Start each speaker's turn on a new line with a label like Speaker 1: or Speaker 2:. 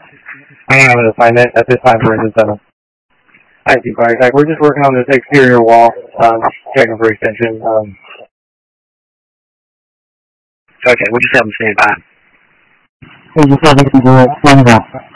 Speaker 1: I am an assignment at this time for instance. IT contact. We're just working on this exterior wall, checking for extension.
Speaker 2: Okay, we'll just have them stand by.
Speaker 3: Hey, just have them stand by.